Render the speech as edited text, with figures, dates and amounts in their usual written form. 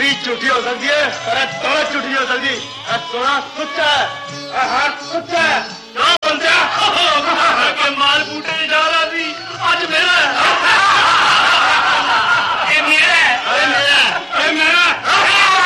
ਕੁੜੀ ਝੂਠੀ ਹੋ ਸਕਦੀ ਹੈ ਪਰ ਇਹ ਦੌਲਤ ਝੂਠੀ ਹੋ ਸਕਦੀ। ਇਹ ਸੋਨਾ ਸੁੱਚਾ ਹੈ, ਇਹ ਹਾਰ ਸੁੱਚਾ ਹੈ। ਕਿਉਂ ਬੰਦਿਆ?